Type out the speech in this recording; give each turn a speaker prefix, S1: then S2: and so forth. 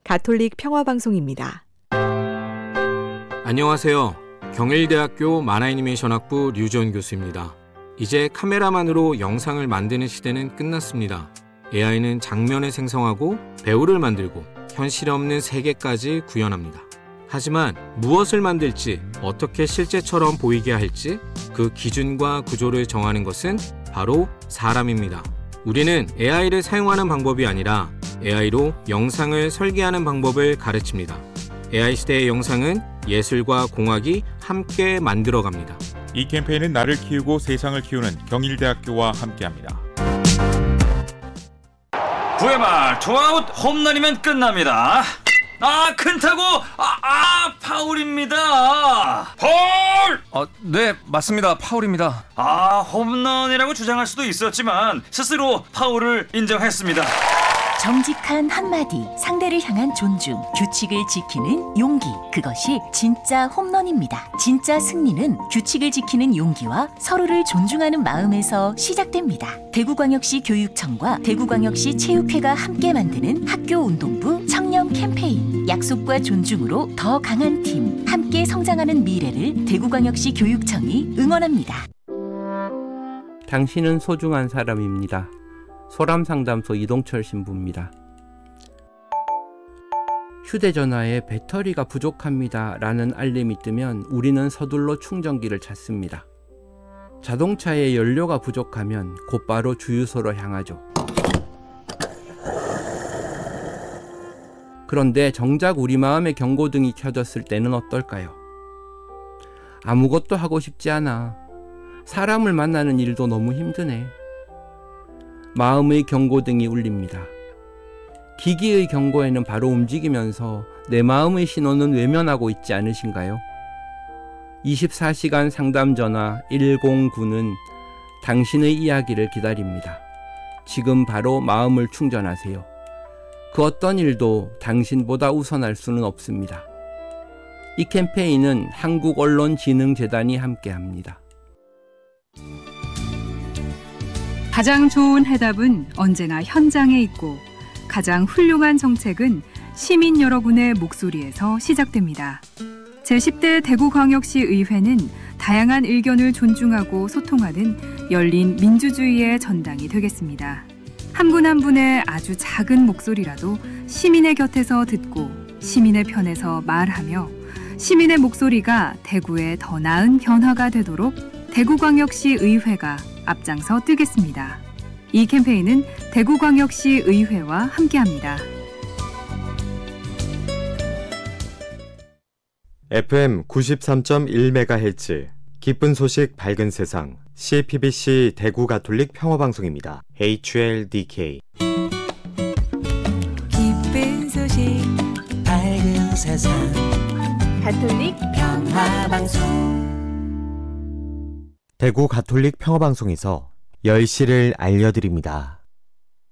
S1: 가톨릭 평화방송입니다.
S2: 안녕하세요. 경일대학교 만화애니메이션학부 류지원 교수입니다. 이제 카메라만으로 영상을 만드는 시대는 끝났습니다. AI는 장면을 생성하고 배우를 만들고 현실 없는 세계까지 구현합니다. 하지만 무엇을 만들지, 어떻게 실제처럼 보이게 할지 그 기준과 구조를 정하는 것은 바로 사람입니다. 우리는 AI를 사용하는 방법이 아니라 AI로 영상을 설계하는 방법을 가르칩니다. AI 시대의 영상은 예술과 공학이 함께 만들어갑니다.
S3: 이 캠페인은 나를 키우고 세상을 키우는 경일대학교와 함께합니다.
S4: 9회 말 투아웃 홈런이면 끝납니다. 큰 타구 파울입니다. 파울!
S5: 네, 맞습니다. 파울입니다.
S4: 홈런이라고 주장할 수도 있었지만 스스로 파울을 인정했습니다.
S6: 정직한 한마디, 상대를 향한 존중, 규칙을 지키는 용기, 그것이 진짜 홈런입니다. 진짜 승리는 규칙을 지키는 용기와 서로를 존중하는 마음에서 시작됩니다. 대구광역시 교육청과 대구광역시 체육회가 함께 만드는 학교운동부 청년 캠페인, 약속과 존중으로 더 강한 팀, 함께 성장하는 미래를 대구광역시 교육청이 응원합니다.
S7: 당신은 소중한 사람입니다. 소람상담소 이동철 신부입니다. 휴대전화에 배터리가 부족합니다 라는 알림이 뜨면 우리는 서둘러 충전기를 찾습니다. 자동차에 연료가 부족하면 곧바로 주유소로 향하죠. 그런데 정작 우리 마음의 경고등이 켜졌을 때는 어떨까요? 아무것도 하고 싶지 않아. 사람을 만나는 일도 너무 힘드네. 마음의 경고등이 울립니다. 기기의 경고에는 바로 움직이면서 내 마음의 신호는 외면하고 있지 않으신가요? 24시간 상담 전화 109는 당신의 이야기를 기다립니다. 지금 바로 마음을 충전하세요. 그 어떤 일도 당신보다 우선할 수는 없습니다. 이 캠페인은 한국언론진흥재단이 함께합니다.
S8: 가장 좋은 해답은 언제나 현장에 있고 가장 훌륭한 정책은 시민 여러분의 목소리에서 시작됩니다. 제10대 대구광역시 의회는 다양한 의견을 존중하고 소통하는 열린 민주주의의 전당이 되겠습니다. 한 분 한 분의 아주 작은 목소리라도 시민의 곁에서 듣고 시민의 편에서 말하며 시민의 목소리가 대구에 더 나은 변화가 되도록 대구광역시 의회가 앞장서 뛰겠습니다. 이 캠페인은 대구광역시 의회와 함께합니다.
S9: FM 93.1MHz 기쁜 소식 밝은 세상 CPBC 대구 가톨릭 평화방송입니다. HLDK
S10: 기쁜 소식 밝은 세상 가톨릭 평화방송
S9: 대구 가톨릭 평화방송에서 10시를 알려드립니다.